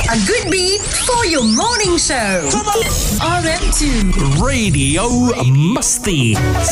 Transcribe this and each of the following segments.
A good beat for your morning show. RM2 Radio Musty.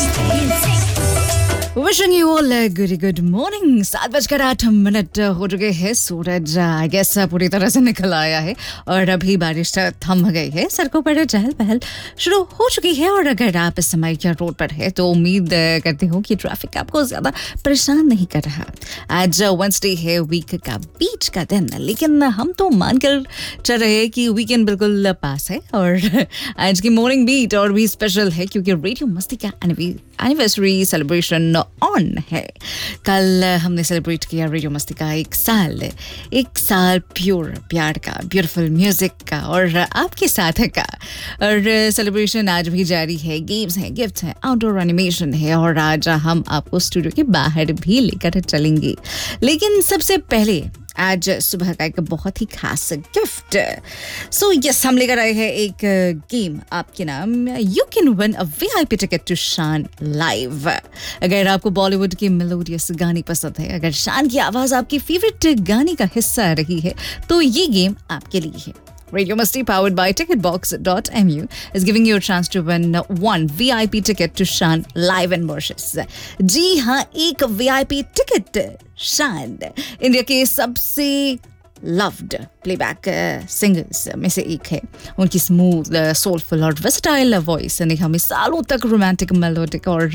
Wishing you all a good morning. 7:08 हो चुके हैं. सूरज I guess पूरी तरह से निकल आया है और अभी बारिश थम गई है. सड़कों पर चहल पहल शुरू हो चुकी है और अगर आप इस समय क्या रोड पर है तो उम्मीद करती हूँ कि ट्रैफिक आपको ज़्यादा परेशान नहीं कर रहा. आज वेडनेसडे है, वीक का बीच का दिन, लेकिन हम तो मानकर चल रहे हैं कि वीकेंड बिल्कुल पास है और आज की मॉर्निंग बीट और भी स्पेशल है क्योंकि रेडियो मस्ती का एनिवर्सरी सेलिब्रेशन ऑन है. कल हमने सेलिब्रेट किया रेडियो मस्ती का एक साल प्योर प्यार का, ब्यूटीफुल म्यूजिक का और आपके साथ का. और सेलिब्रेशन आज भी जारी है. गेम्स हैं, गिफ्ट्स हैं, आउटडोर एनिमेशन है और आज हम आपको स्टूडियो के बाहर भी लेकर चलेंगे. लेकिन सबसे पहले आज सुबह का एक बहुत ही खास गिफ्ट. सो यस, हम लेकर आए हैं एक गेम आपके नाम. You can win a VIP ticket to शान लाइव. अगर आपको बॉलीवुड की मेलोडियस गाने पसंद है, अगर शान की आवाज़ आपकी फेवरेट गाने का हिस्सा रही है, तो ये गेम आपके लिए है. Radio Musty, powered by ticketbox.mu, is giving you a chance to win one VIP ticket to Shan live in Mauritius. जी हाँ, एक VIP टिकट. शान इंडिया के सबसे लव्ड प्लेबैक सिंगर्स में से एक है. उनकी स्मूथ, सोलफुल और वर्सेटाइल वॉइस ने हमें सालों तक रोमांटिक, मेलोडिक और